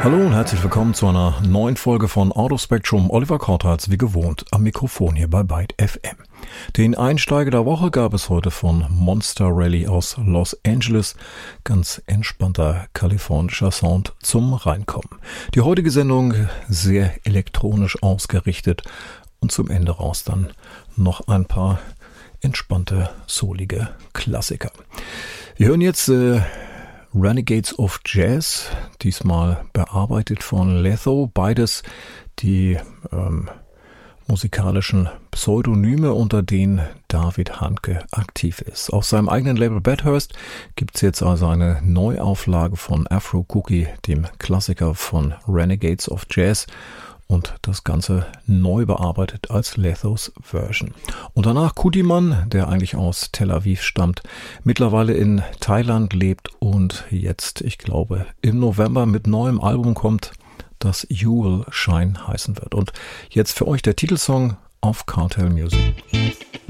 Hallo und herzlich willkommen zu einer neuen Folge von Out of Spectrum. Oliver Kortharz, wie gewohnt, am Mikrofon hier bei Byte FM. Den Einsteiger der Woche gab es heute von Monster Rally aus Los Angeles. Ganz entspannter kalifornischer Sound zum Reinkommen. Die heutige Sendung sehr elektronisch ausgerichtet und zum Ende raus dann noch ein paar entspannte, soulige Klassiker. Wir hören jetzt Renegades of Jazz, diesmal bearbeitet von Letho, beides die musikalischen Pseudonyme, unter denen David Handke aktiv ist. Auf seinem eigenen Label Bathurst gibt es jetzt also eine Neuauflage von Afro Cookie, dem Klassiker von Renegades of Jazz, und das Ganze neu bearbeitet als Lethos Version. Und danach Kudiman, der eigentlich aus Tel Aviv stammt, mittlerweile in Thailand lebt und jetzt, ich glaube, im November mit neuem Album kommt, das You Will Shine heißen wird. Und jetzt für euch der Titelsong auf Cartel Music.